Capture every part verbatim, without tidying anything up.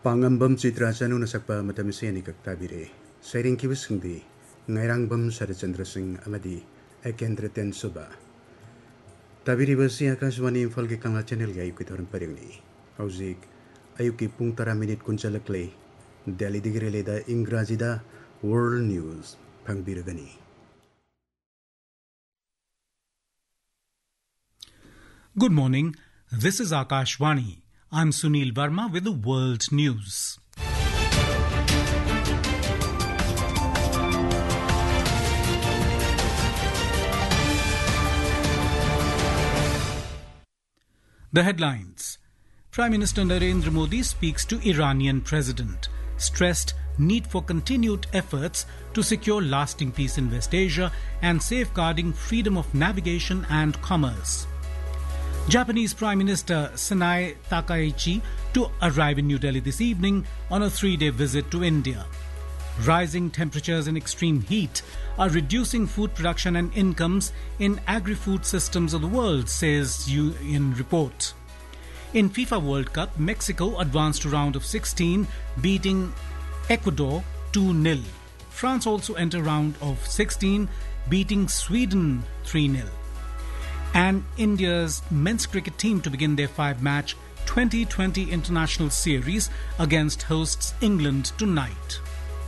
Pangambam Chitra Chanu Nasakpa Matamisiani Kaktabire, Sairing Kivasindi, Nairangbam Sarachandra Singh Amadi, Ekendra Ten Suba. Tabiri Basi Akashwani Falki Kanga Channel Gayukitoran Parini, Hauzik, Ayuki Pungtara Minute Kunchalakle, Delhi Digreleda Ingrazida, World News, Pangbiragani. Good morning, this is Akashwani. I'm Sunil Verma with the World News. The headlines. Prime Minister Narendra Modi speaks to Iranian President, stressed need for continued efforts to secure lasting peace in West Asia and safeguarding freedom of navigation and commerce. Japanese Prime Minister Sanae Takaichi to arrive in New Delhi this evening on a three-day visit to India. Rising temperatures and extreme heat are reducing food production and incomes in agri-food systems of the world, says U N report. In FIFA World Cup, Mexico advanced to round of sixteen, beating Ecuador two nil. France also entered round of sixteen, beating Sweden three nil. And India's men's cricket team to begin their five-match twenty twenty international series against hosts England tonight.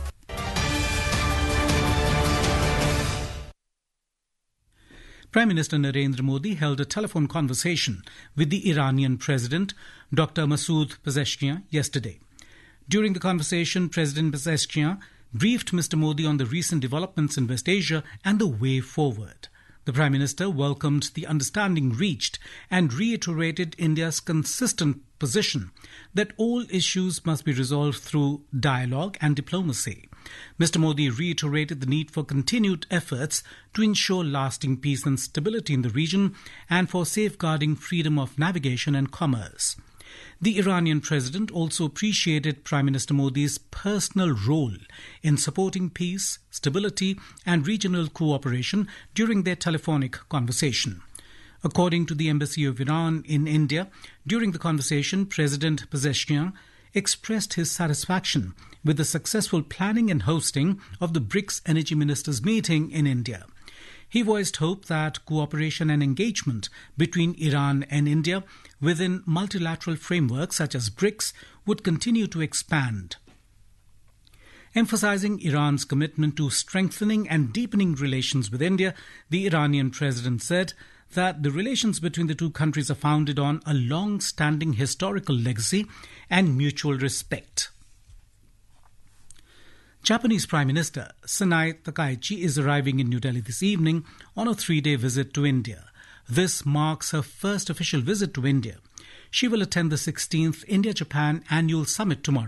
Prime Minister Narendra Modi held a telephone conversation with the Iranian President, Doctor Masoud Pezeshkian, yesterday. During the conversation, President Pezeshkian briefed Mister Modi on the recent developments in West Asia and the way forward. The Prime Minister welcomed the understanding reached and reiterated India's consistent position that all issues must be resolved through dialogue and diplomacy. Mister Modi reiterated the need for continued efforts to ensure lasting peace and stability in the region and for safeguarding freedom of navigation and commerce. The Iranian president also appreciated Prime Minister Modi's personal role in supporting peace, stability and regional cooperation during their telephonic conversation. According to the Embassy of Iran in India, during the conversation, President Pezeshkian expressed his satisfaction with the successful planning and hosting of the BRICS Energy Ministers meeting in India. He voiced hope that cooperation and engagement between Iran and India within multilateral frameworks such as BRICS would continue to expand. Emphasizing Iran's commitment to strengthening and deepening relations with India, the Iranian president said that the relations between the two countries are founded on a long-standing historical legacy and mutual respect. Japanese Prime Minister Sanae Takaichi is arriving in New Delhi this evening on a three-day visit to India. This marks her first official visit to India. She will attend the sixteenth India-Japan Annual Summit tomorrow.